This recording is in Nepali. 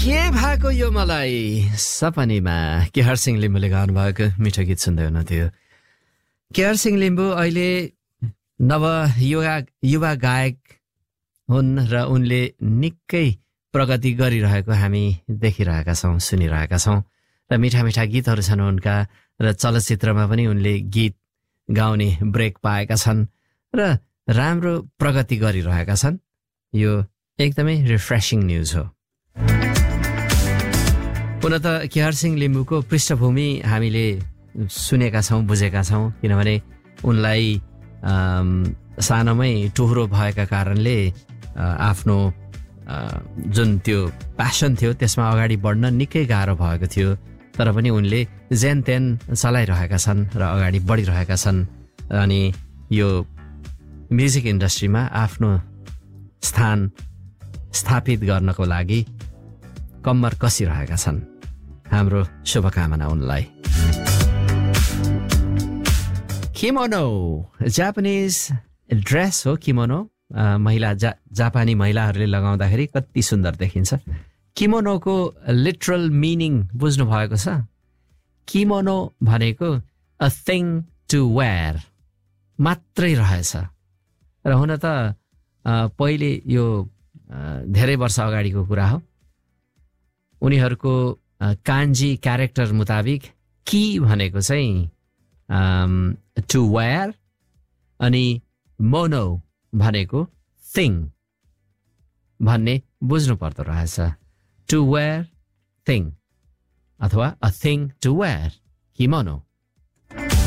के भएको यो मलाई सपनीमा केहर सिंह लिम्बूले गाउनुभएको मिठो गीत सुन्दै हुनुहुन्थ्यो। केहर सिंह लिम्बू अहिले नव युवा गायक हुन् र उनले निकै प्रगति गरिरहेको हामी देखिरहेका छौँ, सुनिरहेका छौँ र मिठा मिठा गीतहरू छन् उनका र चलचित्रमा पनि उनले गीत गाउने ब्रेक पाएका छन् र राम्रो प्रगति गरिरहेका छन्। यो एकदमै रिफ्रेसिङ न्युज हो। पुनः त केहर सिंह लिम्बूको पृष्ठभूमि हामीले सुनेका छौँ, बुझेका छौँ, किनभने उनलाई सानोमै टुहुरो भएका कारणले आफ्नो जुन त्यो प्यासन थियो त्यसमा अगाडि बढ्न निकै गाह्रो भएको थियो। तर पनि उनले जेन तेन चलाइरहेका छन् र अगाडि बढिरहेका छन् अनि यो म्युजिक इन्डस्ट्रीमा आफ्नो स्थान स्थापित गर्नको लागि कम्मर कसिरहेका छन्। हाम्रो शुभकामना उनलाई। किमोनो जापानिज ड्रेस हो। किमोनो जापानी महिलाहरूले लगाउँदाखेरि कति सुन्दर देखिन्छ। किमोनोको लिटरल मिनिङ बुझ्नु भएको छ? किमोनो भनेको अ थिङ टु वेयर मात्रै रहेछ र हुन त पहिले यो धेरै वर्ष अगाडिको कुरा हो। उनीहरूको कान्जी क्यारेक्टर मुताबिक की भनेको चाहिँ टु वेयर अनि मोनो भनेको थिङ भन्ने बुझ्नु पर्दो रहेछ। टु वेयर थिङ अथवा a thing to wear kimono.